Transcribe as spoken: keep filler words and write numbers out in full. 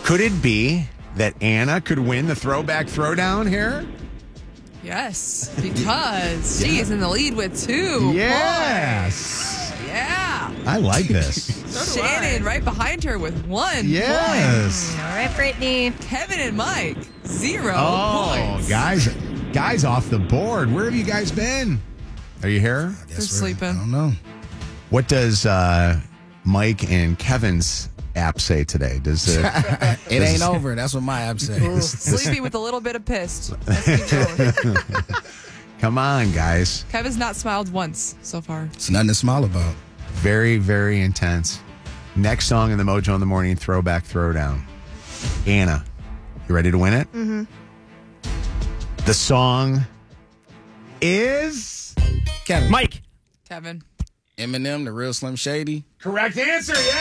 Could it be that Anna could win the throwback throwdown here? Yes, because she is in the lead with two Yes. points. Yeah. I like this. So Shannon right behind her with one Yes. point. All right, Brittany. Kevin and Mike, zero Oh, points. guys, guys off the board. Where have you guys been? Are you here? I guess They're we're- sleeping. I don't know. What does uh, Mike and Kevin's app say today? Does it? It ain't over. That's what my app says. Sleepy with a little bit of pissed. Let's keep going. Come on, guys. Kevin's not smiled once so far. It's nothing to smile about. Very, very intense. Next song in the Mojo in the Morning Throwback Throwdown. Anna, you ready to win it? Mm-hmm. The song is Kevin. Mike. Kevin. Eminem, the real Slim Shady. correct answer. Yeah.